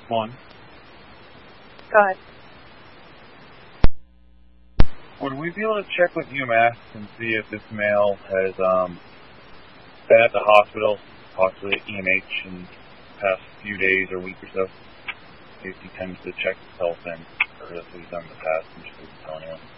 One. Go ahead. Would we be able to check with UMass and see if this male has been at the hospital, possibly at EMH, in the past few days or week or so? In case he tends to check himself in, or that's what he's done in the past and just doesn't tell anyone.